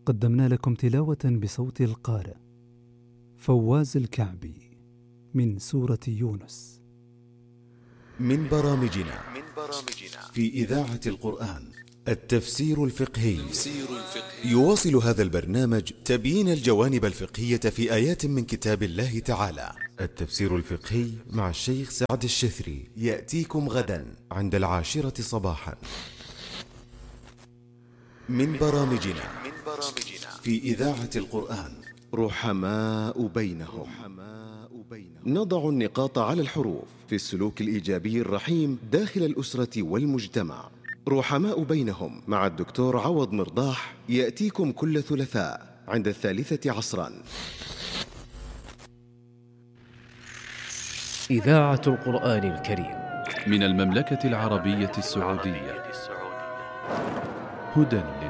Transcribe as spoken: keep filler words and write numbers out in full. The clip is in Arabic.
قدمنا لكم تلاوة بصوت القارئ فواز الكعبي من سورة يونس. من برامجنا في إذاعة القرآن التفسير الفقهي. يواصل هذا البرنامج تبيين الجوانب الفقهية في آيات من كتاب الله تعالى. التفسير الفقهي مع الشيخ سعد الشثري يأتيكم غدا عند العاشرة صباحا. من برامجنا في إذاعة القرآن رحماء بينهم. نضع النقاط على الحروف في السلوك الإيجابي الرحيم داخل الأسرة والمجتمع. رحماء بينهم مع الدكتور عوض مرضاح يأتيكم كل ثلاثاء عند الثالثة عصرا. إذاعة القرآن الكريم من المملكة العربية السعودية. هدى